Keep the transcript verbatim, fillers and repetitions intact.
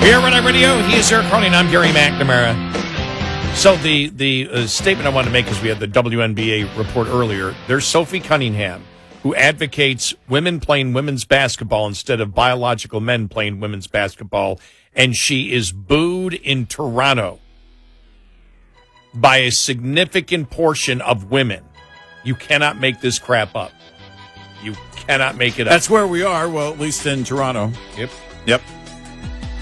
Here, Red Eye Radio, he is Eric Carney, and I'm Gary McNamara. So the the uh, statement I wanted to make, because we had the W N B A report earlier, there's Sophie Cunningham, who advocates women playing women's basketball instead of biological men playing women's basketball, and she is booed in Toronto by a significant portion of women. You cannot make this crap up. You cannot make it up. That's where we are, well, at least in Toronto. Yep. Yep.